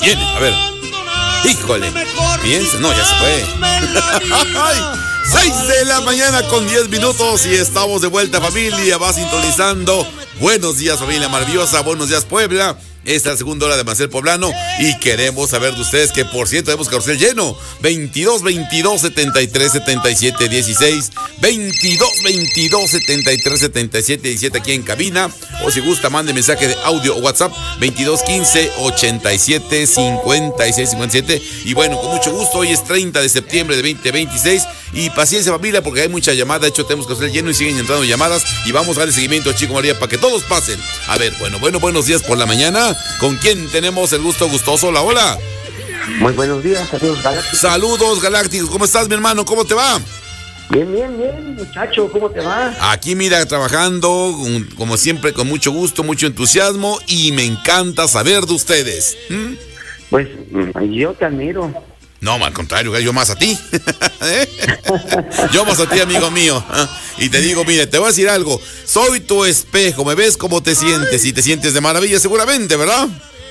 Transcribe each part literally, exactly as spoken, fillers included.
Viene, a ver. Híjole. Piensa, no, ya se fue. seis de la mañana con diez minutos y estamos de vuelta, familia. Va sintonizando. Buenos días, familia maravillosa. Buenos días, Puebla. Esta es la segunda hora de Maciel Poblano y queremos saber de ustedes que, por cierto, tenemos carrusel lleno. veintidós, veintidós, setenta y tres, setenta y siete, dieciséis. veintidós, veintidós, setenta y tres, setenta y siete, diecisiete aquí en cabina. O si gusta, mande mensaje de audio o WhatsApp veintidós, quince, ochenta y siete, cincuenta y seis, cincuenta y siete. Y bueno, con mucho gusto, hoy es treinta de septiembre de veinte veintiséis. Y paciencia, familia, porque hay mucha llamada. De hecho, tenemos carrusel lleno y siguen entrando llamadas. Y vamos a darle seguimiento a Chico María para que todos pasen. A ver, bueno, bueno, buenos días por la mañana. ¿Con quién tenemos el gusto gustoso? Hola, hola. Muy buenos días, saludos galácticos. Saludos galácticos, ¿cómo estás, mi hermano? ¿Cómo te va? Bien, bien, bien, muchacho, ¿cómo te va? Aquí, mira, trabajando, como siempre, con mucho gusto, mucho entusiasmo, y me encanta saber de ustedes. ¿Mm? Pues, yo te admiro. No, al contrario, yo más a ti. ¿Eh? Yo más a ti, amigo mío. Y te digo, mire, te voy a decir algo. Soy tu espejo, me ves cómo te sientes y te sientes de maravilla seguramente, ¿verdad?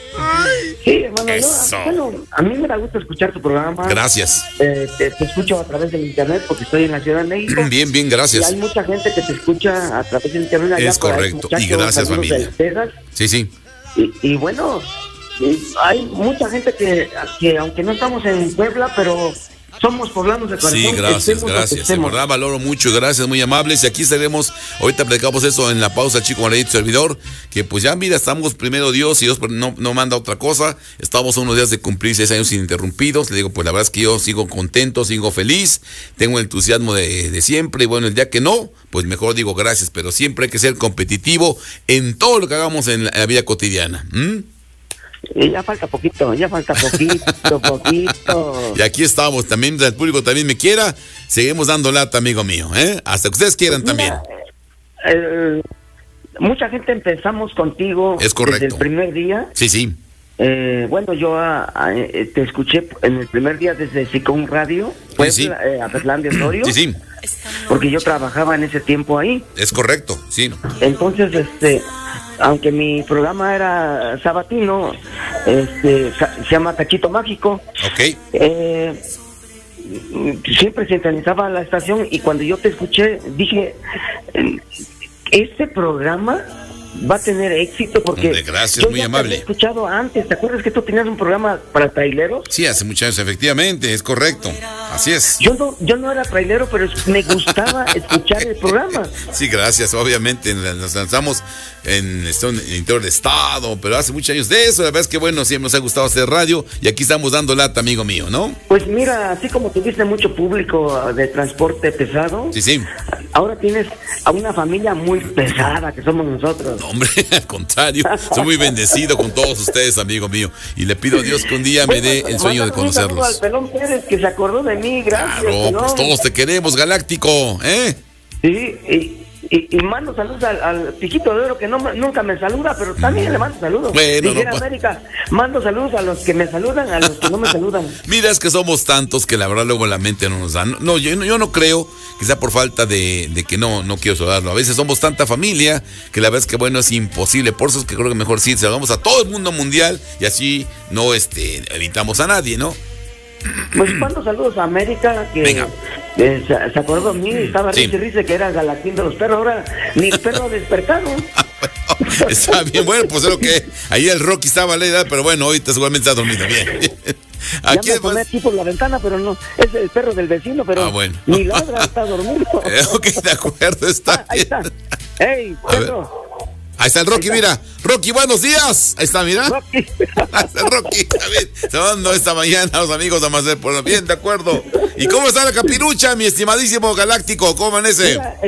Sí, hermano, Eso. Yo, bueno, a mí me da gusto escuchar tu programa. Gracias. Eh, te, te escucho a través del internet porque estoy en la Ciudad de México. Bien, bien, gracias. Y hay mucha gente que te escucha a través del internet. Allá es por ahí, correcto. muchachos, Y gracias, familia. de Texas. Sí, sí. Y, y bueno, y hay mucha gente que, que, aunque no estamos en Puebla, pero somos poblanos de corazón. Sí, gracias, gracias. De verdad valoro mucho, gracias, muy amables. Y aquí estaremos, ahorita platicamos eso en la pausa, Chico María y tu servidor, que pues ya mira, estamos primero Dios y Dios no, no manda otra cosa. Estamos a unos días de cumplir seis años ininterrumpidos. Le digo, pues la verdad es que yo sigo contento, sigo feliz, tengo el entusiasmo de, de siempre. Y bueno, el día que no, pues mejor digo gracias, pero siempre hay que ser competitivo en todo lo que hagamos en la, en la vida cotidiana. ¿Mm? Y ya falta poquito, ya falta poquito, poquito. Y aquí estamos, también el público también me quiera, seguimos dando lata, amigo mío, ¿eh? Hasta que ustedes quieran Mira, también. Eh, mucha gente empezamos contigo. Es correcto. Desde el primer día. Sí, sí. Eh, bueno, yo a, a, te escuché en el primer día desde Sicón Radio, pues, sí, sí. Eh, a Berlán de Osorio. Sí, sí. Porque yo trabajaba en ese tiempo ahí. Es correcto, sí. Entonces, este, aunque mi programa era sabatino, este, se llama Cachito Mágico. Ok. Eh, siempre sintonizaba la estación y cuando yo te escuché dije, este programa va a tener éxito porque Hombre, gracias, yo muy ya amable. te había escuchado antes. ¿Te acuerdas que tú tenías un programa para traileros? Sí, hace muchos años, efectivamente, es correcto. Así es. Yo no, yo no era trailero, pero me gustaba escuchar el programa. Sí, gracias. Obviamente nos lanzamos en, en el interior del estado, pero hace muchos años de eso. La verdad es que bueno, siempre nos ha gustado hacer radio y aquí estamos dando lata, amigo mío, ¿no? Pues mira, así como tuviste mucho público de transporte pesado, sí, sí. Ahora tienes a una familia muy pesada que somos nosotros. No, hombre, al contrario, soy muy bendecido con todos ustedes, amigo mío, y le pido a Dios que un día me dé el sueño de conocerlos. Al Pelón Pérez que se acordó de mí, gracias. Claro, Pelón. pues todos te queremos, Galáctico, ¿eh? Sí, y, y, y mando saludos al, al Piquito de Oro que no, nunca me saluda, pero también le mando saludos. Bueno, Dijera no, América, mando saludos a los que me saludan, a los que no me saludan. Mira, es que somos tantos que la verdad luego la mente no nos da. No, yo, yo no creo, quizá por falta de, de que no, no quiero saludarlo. A veces somos tanta familia que la verdad es que bueno, es imposible. Por eso es que creo que mejor sí saludamos a todo el mundo mundial y así no este, evitamos a nadie, ¿no? Pues mando saludos a América que eh, se, se acordó de mí, estaba sí. risa y risa que era Galactín de los perros, ahora ni el perro ha despertado. Bueno, está bien, bueno, pues es lo que ahí el Rocky estaba a la edad, pero bueno, ahorita seguramente está dormido bien. Aquí ya me asomé aquí por la ventana, pero no, es el perro del vecino, pero ah, bueno. ni ladra, está dormido. Eh, ok, de acuerdo, está ah, ahí está. Ey, perro. Ahí está el Rocky, está. Mira. Rocky, buenos días. Ahí está, mira. Rocky. Ahí está el Rocky. Saludando esta mañana a los amigos de Maciel Poblano. Bien, de acuerdo. ¿Y cómo está la capirucha, mi estimadísimo Galáctico? ¿Cómo amanece? Mira,